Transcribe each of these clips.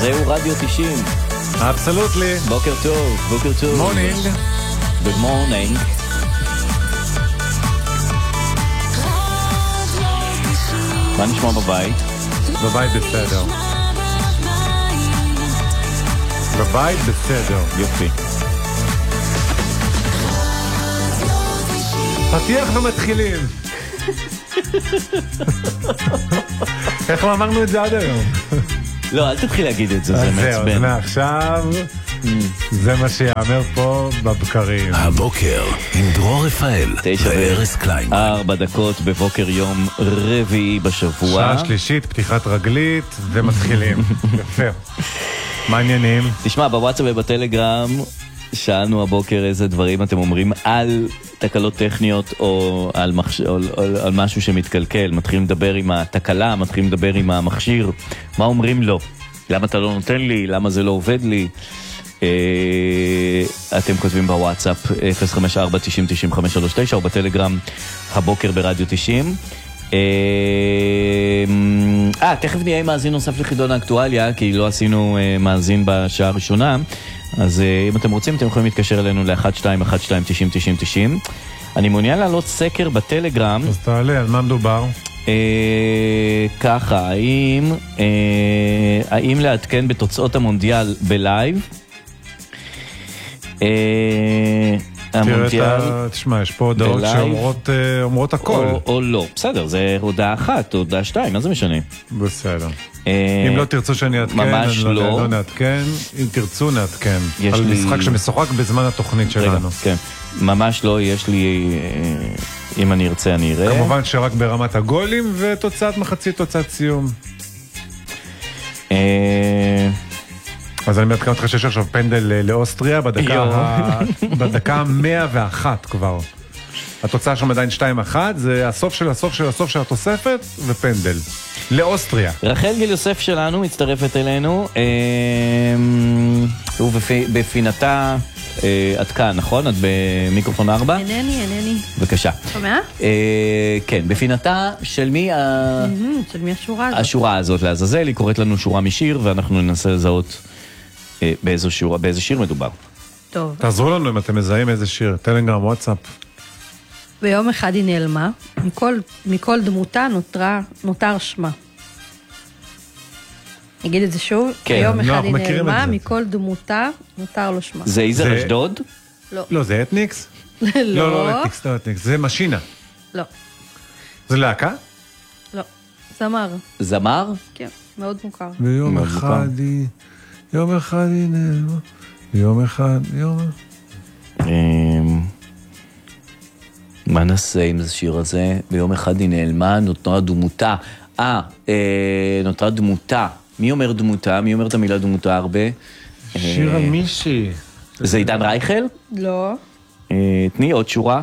זהו רדיו 90. אבסולוטלי. בוקר טוב, בוקר טוב. מורנינג. Good morning. מה נשמע בבית? בבית בסדר. בבית בסדר. יופי. פתיח ומתחילים. איך לא אמרנו את זה עד היום? לא, אל תתחיל להגיד את זה, זה מעצבן. זהו, מעכשיו זה מה שיאמר פה בבקרים. הבוקר עם דרור רפאל וארז קליין. 4 דקות בבוקר יום רביעי בשבוע. שעה שלישית, פתיחת רגלית ומתחילים. יפה. מה העניינים? תשמע, בוואטסאפ ובטלגרם שאלנו הבוקר איזה דברים אתם אומרים על תקלות טכניות או על משהו שמתקלקל. מתחילים לדבר עם התקלה, מתחילים לדבר עם המכשיר. מה אומרים לו? למה אתה לא נותן לי? למה זה לא עובד לי? אתם כותבים בוואטסאפ 054-90-90-539 או בטלגרם הבוקר ברדיו 90. תכף נהיה עם מאזין נוסף לחידון האקטואליה, כי לא עשינו מאזין בשעה הראשונה. אז אם אתם רוצים, אתם יכולים להתקשר אלינו ל-1212-90-90-90. אני מעוניין לעלות סקר בטלגרם. אז תעלה, על מה מדובר? ככה, האם לעדכן בתוצאות המונדיאל בלייב? תשמע, יש פה הודעות שאומרות הכל. או לא, בסדר, זה הודעה אחת, הודעה 2, מה זה משנה? בסדר. אם לא תרצו שאני אעדכן, ממש לא נעדכן. אם תרצו נעדכן. על משחק שמשוחק בזמן התוכנית שלנו. כן, ממש לא, יש לי, אם אני ארצה אני אראה. כמובן שרק ברמת הגולים ותוצאת מחצית, תוצאת סיום. אז אני מעדכן אותך שיש עכשיו פנדל לאוסטריה בדקה 101 כבר. התוצאה שם עדיין 2-1, זה הסוף של הסוף של הסוף של התוספת ופנדל לאוסטריה. רחל גיל יוסף שלנו מצטרפת אלינו, ובפינתה עד כאן, נכון? את במיקרופון 4? אינני. בבקשה. שומע? כן, בפינתה של מי? של מי השורה הזאת? השורה הזאת לעזאזל, היא קוראת לנו שורה משיר, ואנחנו ננסה לזהות באיזה שיר מדובר. טוב. תעזרו לנו אם אתם מזהים איזה שיר, טלגרם, וואטסאפ. ביום אחד היא נעלמה, מכל דמותה נותר שמה. נגיד את זה שוב, כן, ביום אחד היא מכירים נעלמה, את זה. מכל דמותה נותר לו שמה. זה איזר אשדוד? לא, זה אתניקס? לא אתניקס, זה משינה. לא. זה להקה? לא. זמר. זמר? כן, מאוד מוכר. ביום אחד היא נעלמה, יום אחד. מה נעשה עם השיר הזה? ביום אחד היא נעלמה, נותרה דמותה. נותרה דמותה. מי אומר דמותה? מי אומר את המילה דמותה הרבה? שיר מישהי. זה עידן רייכל? לא. תני עוד שורה.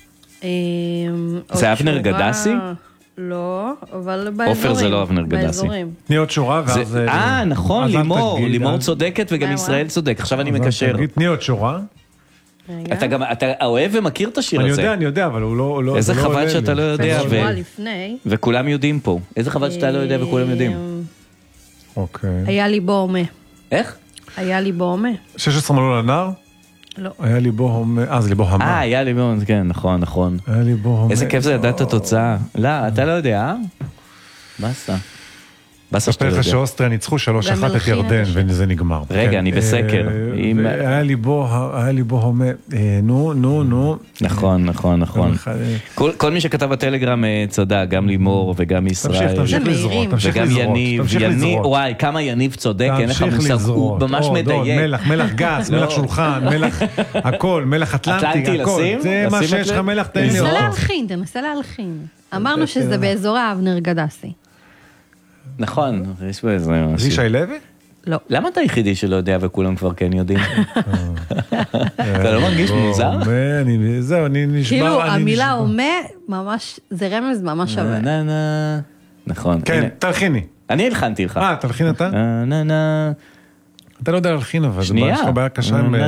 זה אבנר גדסי? לא, אבל באזורים. עופר זה לא אבנר גדסי. תני עוד שורה ואז... נכון, לימור צודקת וגם ישראל צודק. עכשיו אני מקשר. תני עוד שורה. אתה אוהב ומכיר את השיר הזה. אני יודע, אבל הוא לא... איזה חבל שאתה לא יודע. שבוע לפני. וכולם יודעים פה. איזה חבל שאתה לא יודע וכולם יודעים. אוקיי. היה לי בו הומה. איך? היה לי בו הומה. 16 מלול הנער? לא. היה לי בו הומה. זה לי בו המה. היה לי בו, כן, נכון. היה לי בו הומה. איזה כיף זה לדעת את התוצאה. לא, אתה לא יודע, בסה. בסה שאתה לא ספר לך יודע. שאוסטריה ניצחו 3-1 את ירדן, וזה נגמר. רגע, אני בסקר. היה לי בו הומה. נו. נכון. כל מי שכתב בטלגרם צדק, גם לימור וגם ישראל. תמשיך לזרוק. וגם יניב. וואי, כמה יניב צודק, אין לך מושג, הוא ממש מדייק. מלח גס, מלח שולחן, מלח הכל, מלח אטלנטי, הכל. זה מה שיש לך מלח, תן לי אותו. תנסה להלחין. אמרנו שזה באזור האבנר גדסי. נכון, יש בו איזה משהו. זה ישי לוי? לא. למה אתה היחידי שלא יודע וכולם כבר כן יודעים? אתה לא מרגיש מוזר? זהו, אני נשבע. כאילו, המילה הומה, ממש, זה רמז ממש שווה. נכון. כן, תלחיני. אני הלחנתי לך. תלחין אתה? אתה לא יודע להלחין, אבל זה שנייה. יש לך בעיה קשה עם...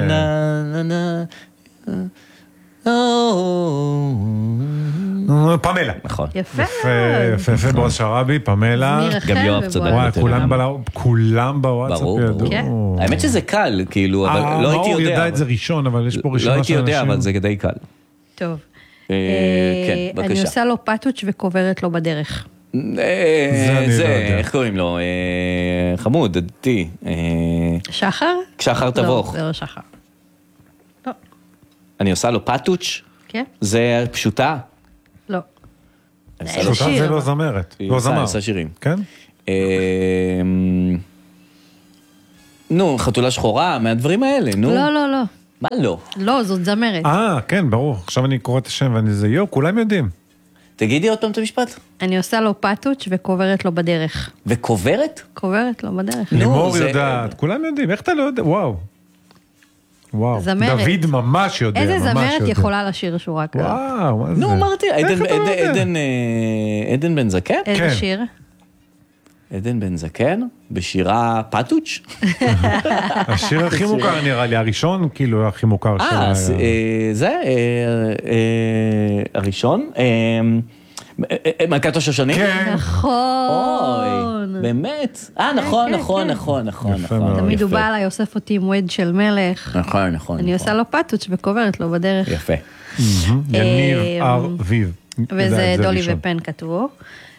פמלה. נכון. יפה. יפה, בועז שרעבי, פמלה. מרחל גם יואב צדק. וואי, בטלגרם. כולם בוואטסאפ ברור, ידעו. כן. האמת שזה קל, כאילו, אבל לא הייתי מאור יודע. ידע את זה ראשון, אבל יש פה לא רשימה הייתי של אנשים. יודע, אבל זה די קל. טוב. כן, בבקשה. אני עושה לו פטוץ' וקוברת לו בדרך. אני לא יודע. איך קוראים לו? חמוד, עדתי. שחר? שחר תבוך. לא, זה לא שחר. לא. אני עושה לו פטוץ'? כן? זה פשוטה? לא. אני עושה לו פשוטה שיר. זה לא זמרת, לא זמר. עושה שירים. כן? נו, חתולה שחורה, מהדברים האלה, נו. לא, לא, לא. מה לא? לא, זאת זמרת. כן, ברור. עכשיו אני קורא את השם ואני זה, כולם יודעים. תגידי עוד פעם את המשפט. אני עושה לו פטוץ' וקוברת לו בדרך. וקוברת? קוברת לו בדרך. לימור זה- יודעת, כולם יודעים, איך אתה לא יודע? וואו. וואו. זמרת. דוד ממש יודע, ממש איזה יודע. זמרת יכולה לשיר שורה כזאת? וואו, מה זה? נו, אמרתי, איך אתה לא יודע? עדן בן זקן? כן. איזה שיר? עדן בן זקן? בשירה פטוץ'? השיר הכי מוכר נראה לי, הראשון כאילו הכי מוכר שלה. זה, הראשון? מלכת השושנים? כן. נכון. אוי, באמת? נכון, כן, נכון, כן. נכון, נכון, יפה נכון. מאוד. תמיד הוא יפה. בא אליי, אוסף אותי עם ווד של מלך. נכון, נכון. אני נכון. עושה לו פטוץ' וקוברת לו בדרך. יפה. יניב ארביב. וזה דולי ופן כתבו.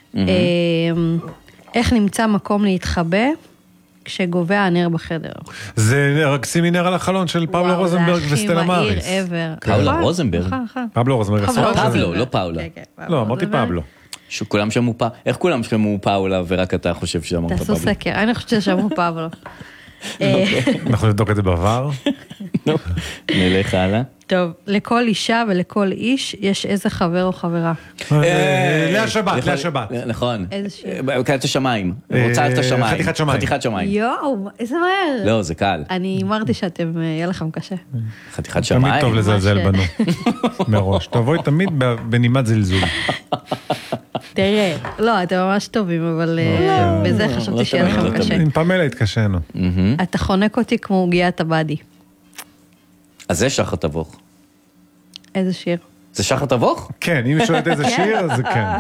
איך נמצא מקום להתחבא כשגובע הנר בחדר? זה רק שימי נר על החלון של פאולו רוזנברג וסטלה מאריס. זה הכי מהיר ever. פאולה נכון, רוזנברג? נכון, נכון. פאבלו רוזנברג. פאבלו הסולן של זה. פבלו, לא פאולה. כן, כן, לא, אמרתי רוזנברג. פאבלו. שכולם שמעו איך כולם שמעו פאולה ורק אתה חושב שאמרת תעשו פבלו? סקר, אני חושבת ששמעו פאבלו. אנחנו נבדוק את זה בעבר. נו, נלך הלאה. טוב, לכל אישה ולכל איש יש איזה חבר או חברה. לאה שבת, לאה שבת. נכון. איזה שיר? קלט השמיים. רוצה את השמיים. חתיכת שמיים. חתיכת שמיים. יואו, איזה מהר. לא, זה קל. אני אמרתי שאתם, יהיה לכם קשה. חתיכת שמיים. תמיד טוב לזלזל בנו. מראש. תבואי תמיד בנימת זלזול. תראה, לא, אתם ממש טובים, אבל בזה חשבתי שיהיה לא לכם תמיד. קשה. עם פמלה התקשנו. אתה חונק אותי כמו עוגיית הבאדי. אז זה שחר תבוך. איזה שיר? זה שחר תבוך? כן, אם שואלת איזה שיר, אז זה כן.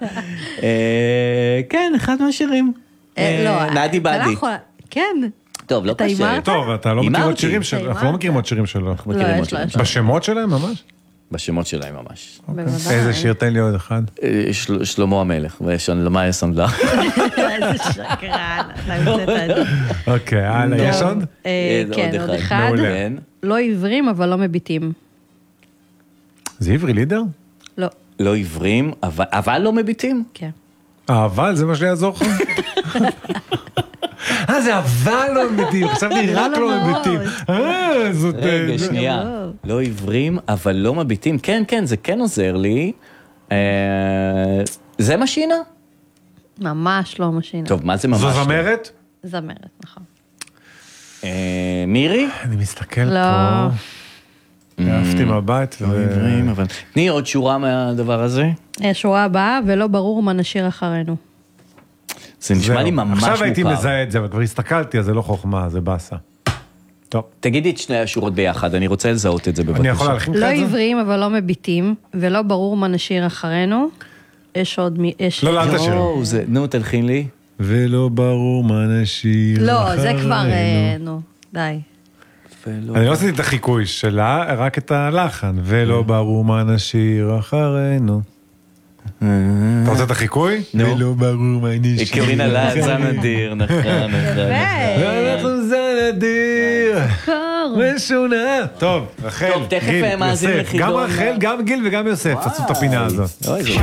כן, אחד מהשירים. לא, נעדי אתה לא באדי. יכול- כן. טוב, לא אתה קשה. הימרת? טוב, אתה לא מכיר עוד הימרתי. שירים שלו, אנחנו לא מכירים עוד שירים שלו. מכירים לא, עוד יש לו, שירים. יש לו. בשמות שלהם ממש? בשמות שלהם ממש. בוודאי. איזה שיר, תן לי עוד אחד. שלמה המלך, ושלמה הסנדלר. איזה שקרן. אתה המצאת את זה. אוקיי, הלאה, יש עוד? כן, עוד אחד. מעולה. כן. לא עיוורים, אבל לא מביטים. זה עברי לידר? לא, לא עיוורים, אבל לא מביטים? כן. אבל זה מה שיעזור לך? זה אבל לא מביטים, חשבתי רק לא מביטים. זאת... רגע, שנייה. לא עיוורים, אבל לא מביטים. כן, כן, זה כן עוזר לי. זה משינה? ממש לא משינה. טוב, מה זה ממש? זו זמרת? זמרת, נכון. מירי? אני מסתכל לא. פה. אהבתי מבט. לא עיוורים, אבל... תני עוד שורה מהדבר הזה. שורה הבאה, ולא ברור מה נשאיר אחרינו. זה נשמע לי ממש מוכר. עכשיו הייתי מזהה את זה, אבל כבר הסתכלתי, אז זה לא חוכמה, זה באסה. טוב. תגידי את שני השורות ביחד, אני רוצה לזהות את זה בבקשה. אני יכול להלחין לך לא את זה? עיוורים, אבל לא מביטים, ולא ברור מה נשאיר אחרינו. יש עוד מי... יש... לא, אל תשאיר. נו, תלחין לי. ולא ברור מה נשאיר לא, זה כבר... אחרינו. נו, די. אני לא עשיתי את החיקוי שלה, רק את הלחן. ולא ברור מה נשאיר אחרינו. אתה רוצה את החיקוי? נו. ולא ברור מה נשאיר קרינה לה, זן אדיר, נכון, נכון. אנחנו זן אדיר. משונה. טוב, רחל, טוב, תכף גיל, מאזין יוסף. לחידון. גם רחל, גם גיל וגם יוסף עשו את הפינה הזאת. אוי, זה